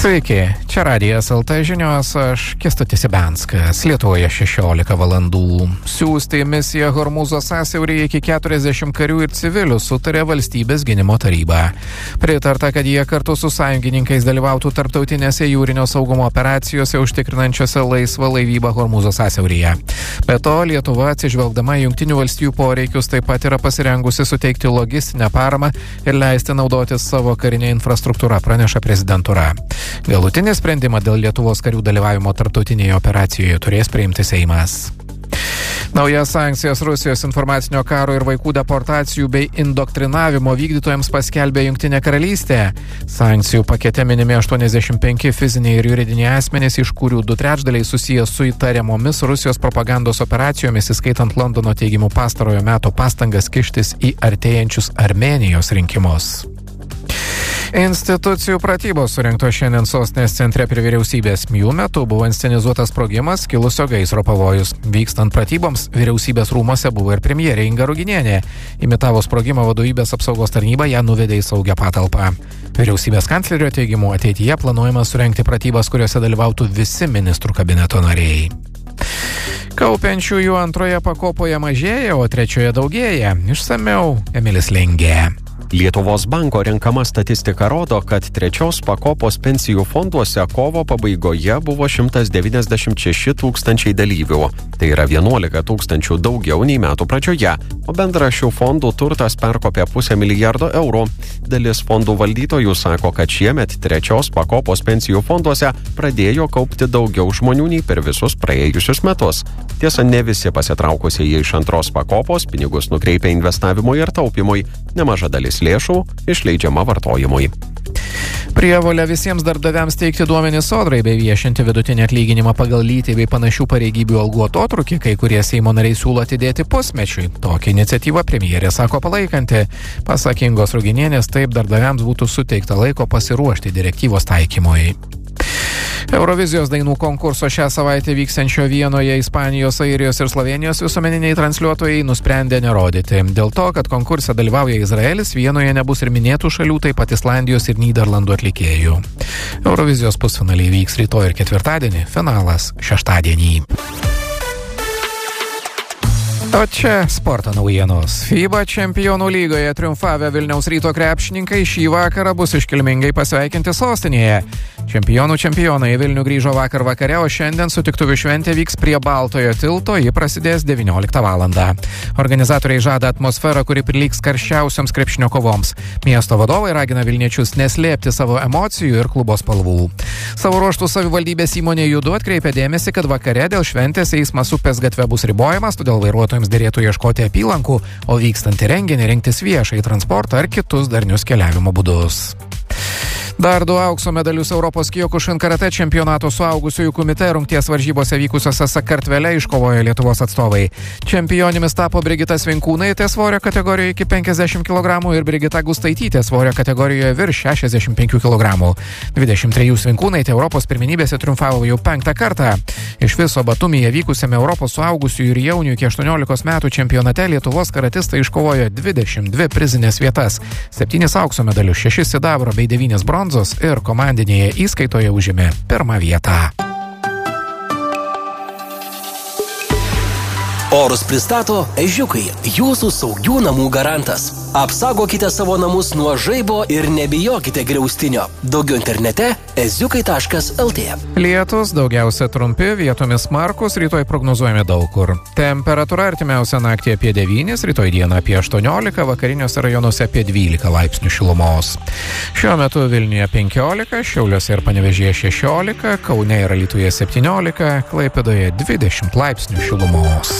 Sveiki, čia Radijas LT žinios, aš Kęstutis Ibianskas. Lietuvoje 16 valandų. Siųsti į misiją Hormūzo sąsiauryje iki 40 karių ir civilių sutarė Valstybės gynimo taryba. Pritarta, kad jie kartu su sąjungininkais dalyvautų tarptautinėse jūrinio saugumo operacijose užtikrinančiose laisvą laivybą Hormūzo sąsiauryje. Be to, Lietuva, atsižvelgdama į Jungtinių valstijų poreikius, taip pat yra pasirengusi suteikti logistinę paramą ir leisti naudotis savo karinę infrastruktūrą, praneša prezidentūra. Galutinį sprendimą dėl Lietuvos karių dalyvavimo tarptautinėje operacijoje turės priimti Seimas. Naujas sankcijas Rusijos informacinio karo ir vaikų deportacijų bei indoktrinavimo vykdytojams paskelbė Jungtinė karalystė. Sankcijų pakete minimi 85 fiziniai ir juridiniai asmenys, iš kurių 2/3 susijęs su įtariamomis Rusijos propagandos operacijomis, įskaitant Londono teigimu pastarojo meto pastangas kištis į artėjančius Armėnijos rinkimus. Institucijų pratybos surengtos šiandien sostinės centre prie vyriausybės. Jų metu buvo inscenizuotas sprogimas, kilusio gaisro pavojus. Vykstant pratyboms, vyriausybės rūmose buvo ir premjerė Inga Ruginienė. Imitavo sprogimą vadovybės apsaugos tarnyba, ją nuvedė į saugią patalpą. Vyriausybės kanclerio teigimu, ateityje planuojama surengti pratybas, kuriuose dalyvautų visi ministrų kabineto nariai. Kaupiančiųjų antroje pakopoje mažėja, o trečioje daugėja. Išsamiau Emilis Lengė. Lietuvos banko renkama statistika rodo, kad trečios pakopos pensijų fonduose kovo pabaigoje buvo 196 tūkstančiai dalyvių. Tai yra 11 tūkstančių daugiau nei metų pradžioje, o bendras šių fondų turtas perkopė $500 milijardo eurų. Dalis fondų valdytojų sako, kad šiemet trečios pakopos pensijų fonduose pradėjo kaupti daugiau žmonių nei per visus praėjusius metus. Tiesa, ne visi pasitraukusieji iš antros pakopos pinigus nukreipia investavimui ir taupimui. Nemaža dalis lėšų išleidžiama vartojimui. Prievolę visiems darbdaviams teikti duomenis Sodrai bei viešinti vidutinį atlyginimą pagal lytį bei panašių pareigybių algų atotrūkį, kai kurie Seimo nariai siūlo atidėti pusmečiui. Tokią iniciatyvą premjerė sako palaikanti. Pasak Ingos Ruginienės, taip darbdaviams būtų suteikta laiko pasiruošti direktyvos taikymui. Eurovizijos dainų konkurso šią savaitę vyksiančio Vienoje Ispanijos, Airijos ir Slovėnijos visuomeniniai transliuotojai nusprendė nerodyti. Dėl to, kad konkurse dalyvauja Izraelis, Vienoje nebus ir minėtų šalių, taip pat Islandijos ir Nyderlandų atlikėjų. Eurovizijos pusfinaliai vyks rytoj ir ketvirtadienį, finalas šeštadienį. O čia sporto naujienos. FIBA čempionų lygoje triumfavę Vilniaus Ryto krepšininkai šį vakarą bus iškilmingai pasveikinti sostinėje. Čempionų čempionai į Vilnių grįžo vakar vakare, o šiandien sutiktuvių šventė vyks prie Baltojo tilto, ji prasidės 19 valandą. Organizatoriai žada atmosferą, kuri prilygs karščiausioms krepšinio kovoms. Miesto vadovai ragina vilniečius neslėpti savo emocijų ir klubo spalvų. Savo ruožtų savivaldybės įmonė Judu atkreipia dėmesį, kad vakare dėl šventės eismas Upės gatve bus ribojamas, todėl vairuotojams dėrėtų ieškoti apylankų, o vykstant į renginį rinktis viešąjį transportą ar kitus darnius keliavimo būdus. Dar 2 aukso medalius Europos Kyokushin karate čempionato suaugusiųjų kumite rungties varžybose vykusiose Sakartvele iškovojo Lietuvos atstovai. Čempionimis tapo Brigita Svinkūnaitė svorio kategorijoje iki 50 kg ir Brigita Gustaitytė svorio kategorijoje virš 65 kg. 23 Svinkūnaitė Europos pirmenybėse triumfavo jau 5 kartą. Iš viso Batumyje vykusiame Europos suaugusiųjų ir jaunių iki 18 metų čempionate Lietuvos karatistai iškovojo 22 prizinės vietas, 7 aukso medalius, 6 sidabro bei 9 bronzos ir komandinėje įskaitoje užėmė 1 vietą. Orus pristato Ežiukai, jūsų saugių namų garantas. Apsaugokite savo namus nuo žaibo ir nebijokite griaustinio. Daugiau internete eziukai.lt. Lietus daugiausia trumpi, vietomis smarkus, rytoj prognozuojami daug kur. Temperatūra artimiausią naktį apie 9, rytoj dieną apie 18, vakariniuose rajonuose apie 12 laipsnių šilumos. Šiuo metu Vilniuje 15, Šiauliuose ir Panevėžyje 16, Kaune ir Alytuje 17, Klaipėdoje 20 laipsnių šilumos.